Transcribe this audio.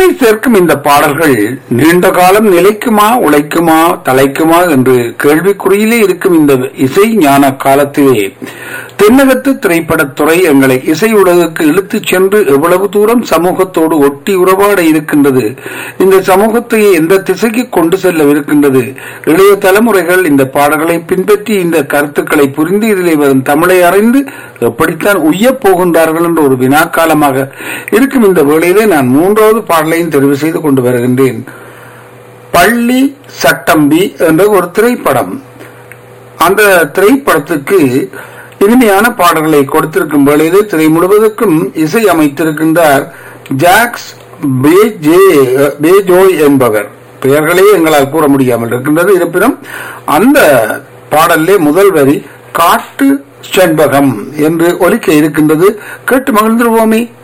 இசை சேர்க்கும் இந்த பாடல்கள் நீண்ட காலம் நிலைக்குமா, உழைக்குமா, தலைக்குமா என்று கேள்விக்குறியிலே இருக்கும் இந்த இசை ஞான காலத்திலே தென்னகத்து திரைப்படத்துறை எங்களை இசை உலகுக்கு இழுத்துச் சென்று எவ்வளவு தூரம் சமூகத்தோடு ஒட்டி உறவாட இருக்கின்றது, இந்த சமூகத்தை எந்த திசைக்கு கொண்டு செல்லவிருக்கின்றது, இளைய தலைமுறைகள் இந்த பாடல்களை பின்பற்றி இந்த கருத்துக்களை புரிந்து இதிலே வரும் தமிழை அறிந்து எப்படித்தான் உய்யப் போகின்றார்கள் என்ற ஒரு வினாக்காலமாக இருக்கும் இந்த வேளையிலே நான் மூன்றாவது பாடலையும் தெரிவு செய்து கொண்டு வருகின்றேன். பள்ளி சட்டம்பி என்ற ஒரு திரைப்படம். அந்த திரைப்படத்துக்கு இனிமையான பாடல்களை கொடுத்திருக்கும் வேளையிலே திரை முழுவதற்கும் இசை அமைத்திருக்கின்றார் ஜாக்ஸ் பேஜோய் என்பவர். பெயர்களே எங்களால் கூற முடியாமல் இருக்கின்றது. இருப்பினும் அந்த பாடலே முதல் வரி காட்டு செண்பகம் என்று ஒலிக்க இருக்கின்றது. கேட்டு மகிழ்ந்துருவோமே.